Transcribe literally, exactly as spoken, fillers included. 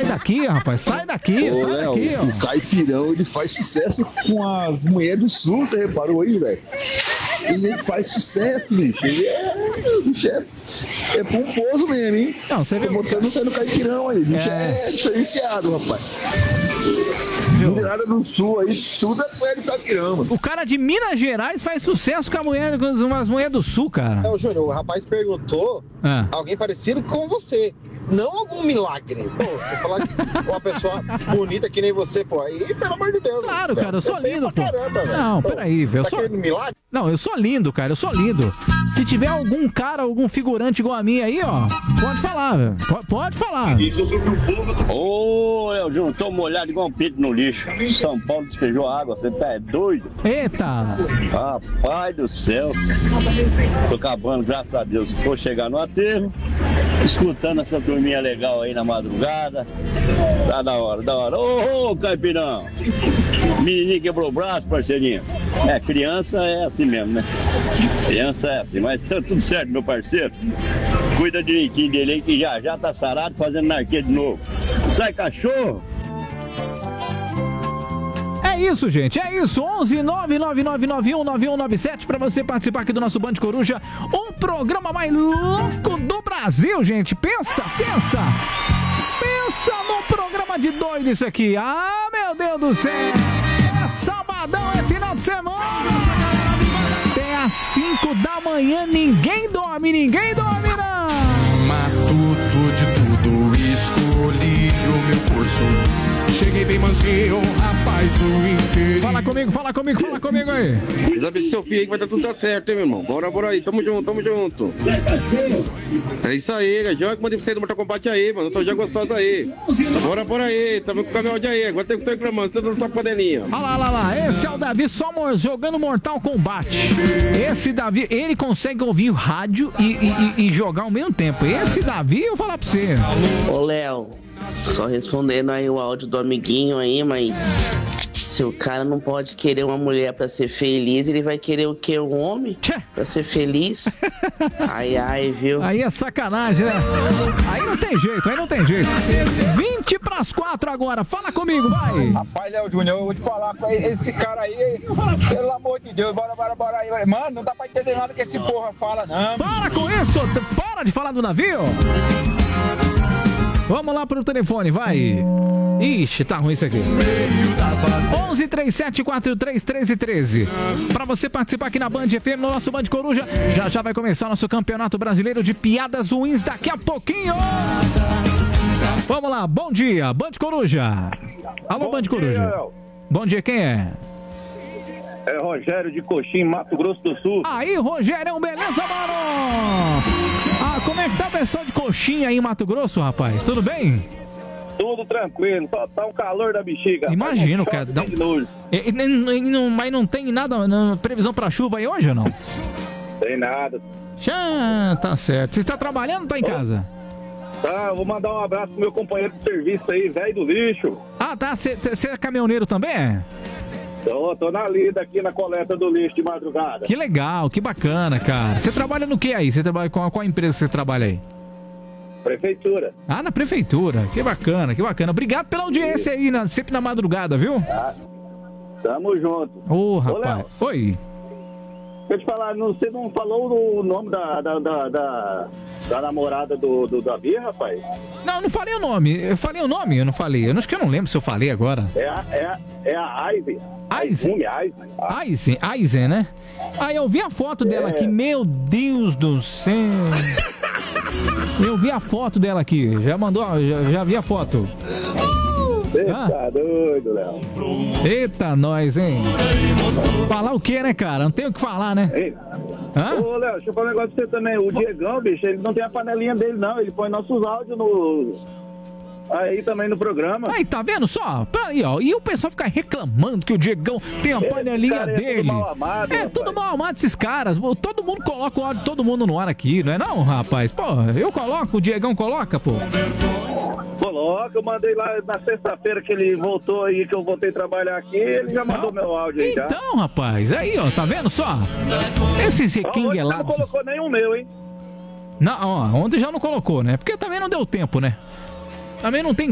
sai daqui, rapaz, sai daqui, Ô, sai Léo, daqui, ó. o Caipirão, ele faz sucesso com as mulheres do sul, você reparou aí, velho? Ele faz sucesso, bicho. Ele é, o bicho é, é pomposo mesmo, hein? Não, você viu? Tô botando o pé no Caipirão aí, o bicho É. é, diferenciado, rapaz. Mulherada do sul aí, tudo é mulher do Caipirão, mano. O cara de Minas Gerais faz sucesso com a mulher, com umas mulheres do sul, cara. É, o Júnior, o rapaz perguntou Ah. alguém parecido com você. Não algum milagre. Pô, você falar que uma pessoa bonita que nem você, pô, aí, pelo amor de Deus. Claro, velho, cara, eu sou é feio lindo, pra pô. Caramba, velho. Não, Pô, peraí, velho, eu tá sou- querendo milagre? Não, eu sou lindo, cara, eu sou lindo. Se tiver algum cara, algum figurante igual a mim aí, ó, pode falar, velho. Pode, pode falar. Ô, Léo Júnior, tô molhado igual um pinto no lixo. São Paulo despejou água, você tá é doido? Eita! Rapaz do céu. Tô acabando, graças a Deus. Vou chegar no aterro, escutando essa turminha legal aí na madrugada. Tá da hora, da hora. Ô, ô, Caipirão! Menininho quebrou o braço, parceirinho. É, criança é assim mesmo, né? Criança é assim, mas tá tudo certo, meu parceiro. Cuida direitinho dele aí que já já tá sarado fazendo narquê de novo. Sai, cachorro! É isso, gente, é isso. onze nove nove nove nove um nove um nove sete pra você participar aqui do nosso Band Coruja. Um programa mais louco do Brasil, gente. Pensa, pensa. Pensa num programa de doido isso aqui. Ah, meu Deus do céu. É sabadão, é final de semana. Até às cinco da manhã ninguém dorme, ninguém dorme não. Matuto de tudo, escolhi o meu curso. Cheguei bem mansinho, rapaz do inteiro. Fala comigo, fala comigo, fala comigo aí. Sabe seu filho aí que vai dar tudo certo, hein, meu irmão? Bora, bora aí, tamo junto, tamo junto. É isso aí, joga que mandei você no Mortal Kombat aí, mano. Só joga gostosa aí. Bora, bora aí, tamo com o caminhão de aí. Agora tem que estar reclamando, você não tá com panelinha. Olha lá, olha lá, esse é o Davi só mor- jogando Mortal Kombat. Esse Davi, ele consegue ouvir rádio e, e- e- e jogar ao mesmo tempo. Esse Davi, eu vou falar pra você. Ô, Léo, só respondendo aí o áudio do amiguinho aí, mas se o cara não pode querer uma mulher pra ser feliz, ele vai querer o quê? Um homem? Tchê. Pra ser feliz? Ai, ai, viu? Aí é sacanagem, né? Aí não tem jeito, aí não tem jeito. vinte pras quatro agora, fala comigo, vai. Rapaz, Léo Júnior, eu vou te falar com esse cara aí, pelo amor de Deus, bora, bora, bora aí. Mano, não dá pra entender nada que esse porra fala, não. Para com isso, para de falar do navio. Vamos lá pro telefone, vai. Ixi, tá ruim isso aqui. onze três sete quatro três um três um três. Pra você participar aqui na Band F M, no nosso Band Coruja. Já já vai começar nosso Campeonato Brasileiro de Piadas Ruins daqui a pouquinho. Vamos lá, bom dia, Band Coruja. Alô, Bom Band dia, Coruja. Léo. Bom dia, quem é? É Rogério de Coxim, Mato Grosso do Sul. Aí, Rogério, beleza, mano? Ah, como é que tá o pessoal de Coxinha aí em Mato Grosso, rapaz? Tudo bem? Tudo tranquilo, só tá um calor da bexiga. Imagino, Faz um cara. choque Dá um- de nojo. E- e- e- e não- mas não tem nada, não, previsão pra chuva aí hoje ou não? Tem nada. Já, tá certo. Você está trabalhando ou tá em casa? Tá, vou mandar um abraço pro meu companheiro de serviço aí, velho do lixo. Ah, tá. Você é caminhoneiro também? É? Tô, tô na lida aqui na coleta do lixo de madrugada. Que legal, que bacana, cara. Você trabalha no que aí? Você trabalha com a, qual empresa você trabalha aí? Prefeitura. Ah, na prefeitura. Que bacana, que bacana. Obrigado pela audiência aí, na- sempre na madrugada, viu? Tá. Tamo junto. Ô, Ô, rapaz. Léo, Oi. deixa eu te falar, não- você não falou o nome da, da, da, da, da namorada do, do Davi, rapaz? Não, eu não falei o nome. Eu falei o nome, eu não falei. Eu acho que eu não lembro se eu falei agora. É a, é a, é a Aizen. Aizen. Aizen. Aizen, Aizen, né? Ah, eu vi a foto dela aqui. Meu Deus do céu. Eu vi a foto dela aqui. Já mandou, já, já vi a foto. Você Ah. tá doido, Léo. Eita, nós, hein? Falar o que, né, cara? Não tem o que falar, né? Ei. Hã? Ô, Léo, deixa eu falar um negócio pra você também. O Diegão, bicho, ele não tem a panelinha dele, não. Ele põe nossos áudios no... aí também no programa. Aí, tá vendo só? Aí, ó. E o pessoal fica reclamando que o Diegão tem a Esse panelinha cara é tudo dele. mal amado, é, rapaz. tudo mal amado esses caras. Todo mundo coloca o áudio de todo mundo no ar aqui, não é não, rapaz? Pô, eu coloco, o Diegão coloca, pô. Coloca, eu mandei lá na sexta-feira que ele voltou aí, que eu voltei a trabalhar aqui, ele já mandou meu áudio aí já. Então, rapaz, aí, ó, tá vendo só? Esses Ó, hoje você não requinguelados. colocou nenhum meu, hein? Não, ó, ontem já não colocou, né? Porque também não deu tempo, né? Também não tem